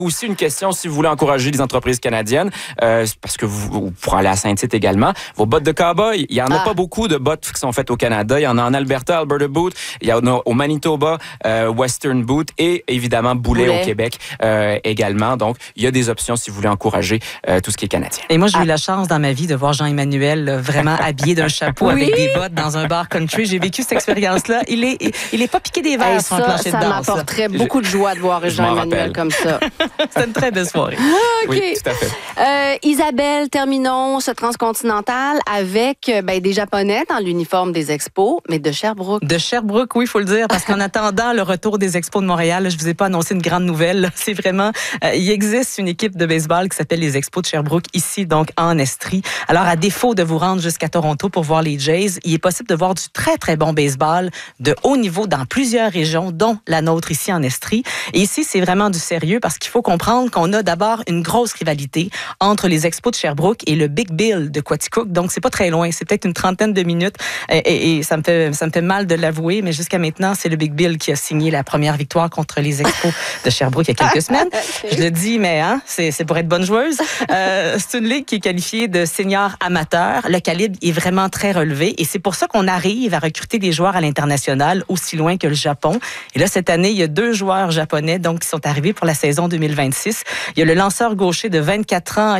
Aussi une question si vous voulez encourager les entreprises canadiennes, parce que vous pour aller à Saint-Tite également, vos bottes de cowboy, il y en a pas beaucoup de bottes qui sont faites au Canada. Il y en a en Alberta, Alberta Boot, il y en a au Manitoba, Western Boot et évidemment Boulet au Québec également. Donc, il y a des options si vous voulez encourager tout ce qui est canadien. Et moi, j'ai eu la chance dans ma vie de voir Jean-Emmanuel vraiment habillé d'un chapeau avec des bottes dans un bar country. J'ai vécu cette expérience-là. Il est pas piqué des verres sur un plancher de danse. Ça m'apporterait beaucoup de joie de voir Jean-Emmanuel comme ça. C'était une très belle soirée. Okay. Oui, tout à fait. Isabelle, terminons ce transcontinental avec des Japonais dans l'uniforme des expos, mais de Sherbrooke. De Sherbrooke, oui, il faut le dire, parce qu'en attendant le retour des expos de Montréal, je vous ai pas annoncé une grande nouvelle. C'est vraiment, il existe une équipe de baseball qui s'appelle les Expos de Sherbrooke, ici, donc en Estrie. Alors, à défaut de vous rendre jusqu'à Toronto pour voir les Jays, il est possible de voir du très, très bon baseball de haut niveau dans plusieurs régions, dont la nôtre ici en Estrie. Et ici, c'est vraiment du sérieux parce qu'il faut comprendre qu'on a d'abord une grosse rivalité entre les Expos de Sherbrooke et le Big Bill de Quaticook. Donc, c'est pas très loin. C'est peut-être une trentaine de minutes. Et ça me fait mal de l'avouer, mais jusqu'à maintenant, c'est le Big Bill qui a signé la première victoire contre les Expos de Sherbrooke il y a quelques semaines. Je le dis, mais c'est pour être bonne joueuse. C'est une ligue qui est qualifiée de senior amateur. Le calibre est vraiment très relevé et c'est pour ça qu'on arrive à recruter des joueurs à l'international aussi loin que le Japon. Et là, cette année, il y a 2 joueurs japonais donc qui sont arrivés pour la saison 2026. Il y a le lanceur gaucher de 24 ans,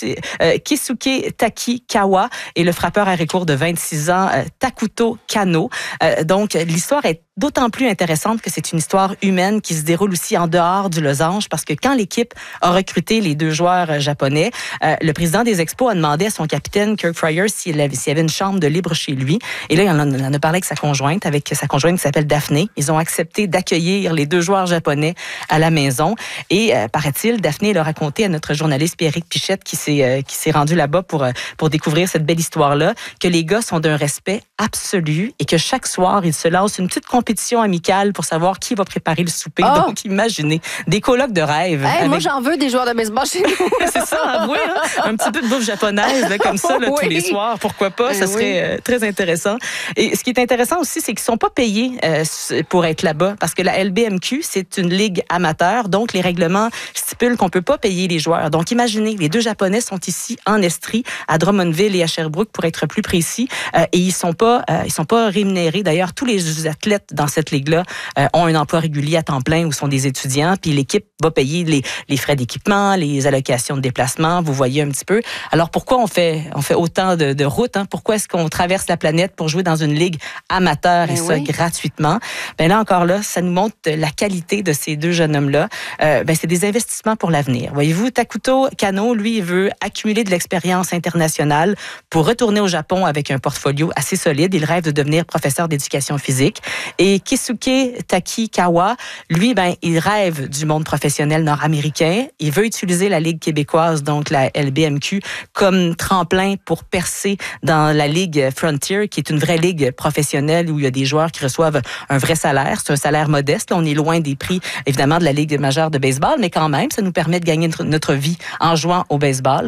Kisuke Takikawa, et le frappeur à recours de 26 ans, Takuto Kano. Donc, l'histoire est d'autant plus intéressante que c'est une histoire humaine qui se déroule aussi en dehors du losange parce que quand l'équipe a recruté les 2 joueurs japonais, le président des Expos a demandé à son capitaine Kirk Fryer s'il y avait une chambre de libre chez lui. Et là, il en a parlé avec sa conjointe qui s'appelle Daphné. Ils ont accepté d'accueillir les 2 joueurs japonais à la maison. Et paraît-il, Daphné l'a raconté à notre journaliste Pierrick Pichette qui s'est rendu là-bas pour découvrir cette belle histoire-là, que les gars sont d'un respect absolu et que chaque soir, ils se lancent une petite compétition amicale pour savoir qui va préparer le souper. Oh. Donc, imaginez, des colloques de rêve. Moi, j'en veux des joueurs de baseball chez nous. C'est ça, avouez, un petit peu de bouffe japonaise là, comme ça tous les soirs. Pourquoi pas? Ça serait très intéressant. Et ce qui est intéressant aussi, c'est qu'ils ne sont pas payés pour être là-bas parce que la LBMQ, c'est une ligue amateur. Donc, les règlements stipulent qu'on ne peut pas payer les joueurs. Donc, imaginez, les 2 Japonais sont ici en Estrie, à Drummondville et à Sherbrooke, pour être plus précis. Et ils sont pas rémunérés. D'ailleurs, tous les athlètes dans cette ligue-là ont un emploi régulier à temps plein ou sont des étudiants. Puis l'équipe va payer les frais d'équipement, les allocations de déplacement. Vous voyez un petit peu. Alors, pourquoi on fait autant de routes? Pourquoi est-ce qu'on traverse la planète pour jouer dans une ligue amateur gratuitement? Là, encore là, ça nous montre la qualité de ces 2 jeunes hommes-là. C'est des investissements pour l'avenir. Voyez-vous, Takuto Kano, lui, il veut accumuler de l'expérience internationale pour retourner au Japon avec un portfolio assez solide. Il rêve de devenir professeur d'éducation physique. Et Kisuke Takikawa, lui, il rêve du monde professionnel nord-américain. Il veut utiliser la Ligue québécoise, donc la LBMQ, comme tremplin pour percer dans la Ligue Frontier, qui est une vraie ligue professionnelle où il y a des joueurs qui reçoivent un vrai salaire. C'est un salaire modeste. Là, on est loin des prix, évidemment, de la Ligue majeure de baseball, mais quand même, ça nous permet de gagner notre vie en jouant au baseball.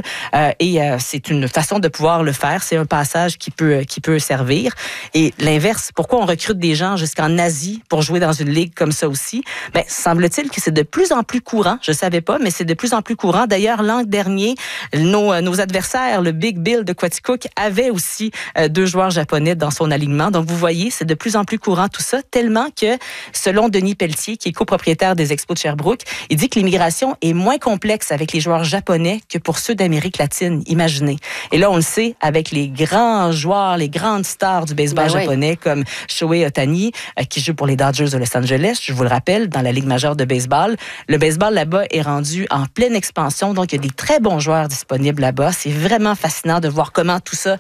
C'est une façon de pouvoir le faire. C'est un passage qui peut servir. Et l'inverse, pourquoi on recrute des gens jusqu'en Asie pour jouer dans une ligue comme ça aussi? Semble-t-il que c'est de plus en plus courant. Je savais pas, mais c'est de plus en plus courant. D'ailleurs, l'an dernier, nos adversaires, le Big Bill de Quaticook, avait aussi 2 joueurs japonais dans son alignement. Donc, vous voyez, c'est de plus en plus courant tout ça, tellement que, selon Denis Pelletier, qui est copropriétaire des Expos de Sherbrooke, il dit que l'immigration est moins complexe avec les joueurs japonais que pour ceux d'Amérique latine. Imaginez. Et là, on le sait, avec les grands joueurs, les grandes stars du baseball japonais, comme Shohei Ohtani, qui joue pour les Dodgers de Los Angeles, je vous le rappelle, dans la Ligue majeure de baseball. Le baseball là-bas est rendu en pleine expansion, donc il y a des très bons joueurs disponibles là-bas. C'est vraiment fascinant de voir comment tout ça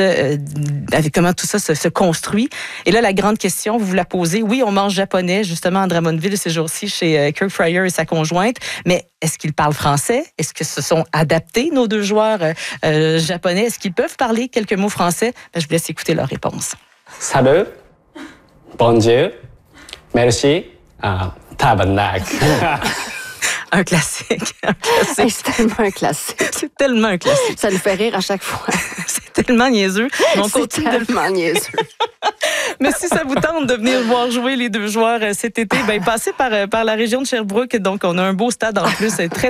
se construit. Et là, la grande question, vous la posez. Oui, on mange japonais, justement, à Drummondville ces jours-ci, chez Kirk Fryer et sa conjointe, mais est-ce qu'ils parlent français? Est-ce que se sont adaptés, nos 2 joueurs japonais? Est-ce qu'ils peuvent parler quelques mots français? Je vous laisse écouter leur réponse. Salut, bonjour, merci, tabarnak. Un classique. Hey, c'est tellement un classique. C'est tellement un classique. Ça nous fait rire à chaque fois. C'est tellement niaiseux. C'est tellement niaiseux. Mais si ça vous tente de venir voir jouer les deux joueurs cet été, ben passez par la région de Sherbrooke. Donc, on a un beau stade en plus, très